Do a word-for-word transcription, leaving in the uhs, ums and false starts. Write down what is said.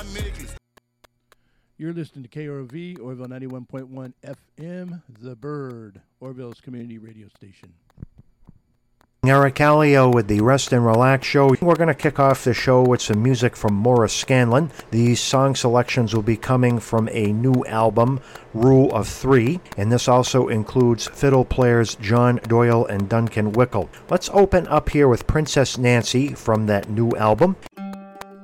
You're listening to K R O V, Orville ninety-one point one F M, The Bird, Orville's community radio station. Eric Allio with the Rest and Relax Show. We're going to kick off the show with some music from Morris Scanlon. These song selections will be coming from a new album, Rule of Three, and this also includes fiddle players John Doyle and Duncan Wickle. Let's open up here with Princess Nancy from that new album.